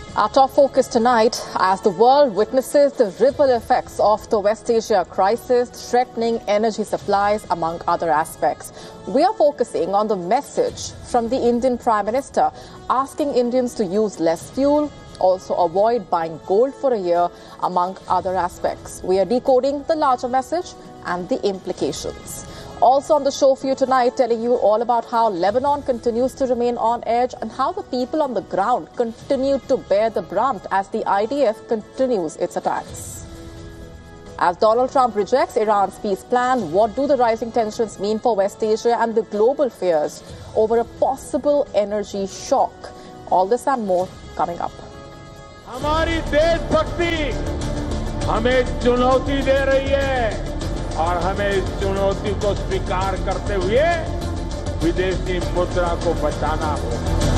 Our top focus tonight, as the world witnesses the ripple effects of the West Asia crisis, threatening energy supplies, among other aspects. We are focusing on the message from the Indian Prime Minister, asking Indians to use less fuel, also avoid buying gold for a year, among other aspects. We are decoding the larger message and the implications. Also on the show for you tonight, telling you all about how Lebanon continues to remain on edge and how the people on the ground continue to bear the brunt as the IDF continues its attacks. As Donald Trump rejects Iran's peace plan, what do the rising tensions mean for West Asia and the global fears over a possible energy shock? All this and more coming up. हमारी देशभक्ति हमें चुनौती दे रही है और हमें इस चुनौती को स्वीकार करते हुए विदेशी मुद्रा को बचाना होगा।